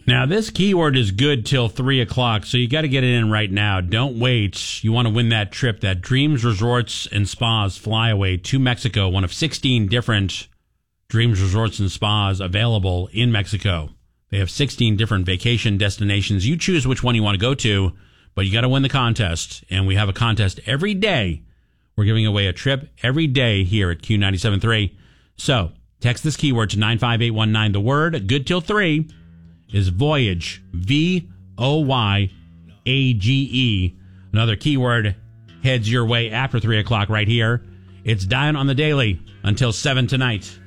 Now, this keyword is good till 3 o'clock, so you got to get it in right now. Don't wait. You want to win that trip, that Dreams Resorts and Spas flyaway to Mexico, one of 16 different Dreams Resorts and Spas available in Mexico. They have 16 different vacation destinations. You choose which one you want to go to, but you got to win the contest. And we have a contest every day. We're giving away a trip every day here at Q97.3. So text this keyword to 95819. The word good till 3 is Voyage, Voyage. Another keyword heads your way after 3 o'clock right here. It's Diane on the Daily until 7 tonight.